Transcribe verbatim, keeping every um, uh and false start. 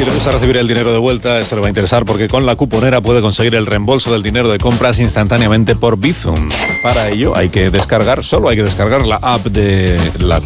le gusta recibir el dinero de vuelta, esto le va a interesar porque con la cuponera puede conseguir el reembolso del dinero de compras instantáneamente por Bizum. Para ello hay que descargar, solo hay que descargar la app de la